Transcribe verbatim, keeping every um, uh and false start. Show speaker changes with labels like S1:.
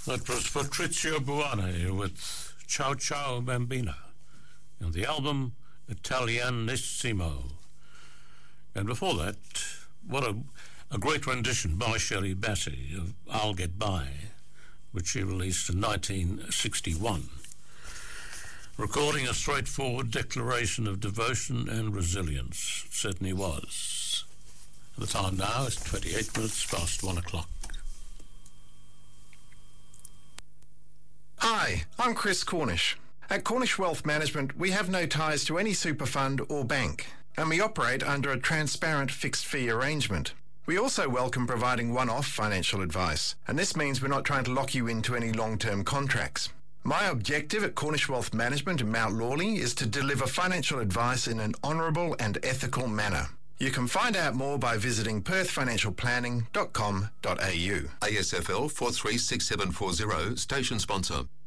S1: That was Patrizio Buone with Ciao Ciao Bambina and the album Italianissimo. And before that, what a, a great rendition by Shirley Bassey of I'll Get By, which she released in nineteen sixty-one, recording a straightforward declaration of devotion and resilience. It certainly was. The time now is twenty-eight minutes past one o'clock.
S2: Hi, I'm Chris Cornish. At Cornish Wealth Management, we have no ties to any super fund or bank, and we operate under a transparent fixed fee arrangement. We also welcome providing one-off financial advice, and this means we're not trying to lock you into any long-term contracts. My objective at Cornish Wealth Management in Mount Lawley is to deliver financial advice in an honourable and ethical manner. You can find out more by visiting perth financial planning dot com dot a u.
S3: A S F L four three six seven four zero, station sponsor.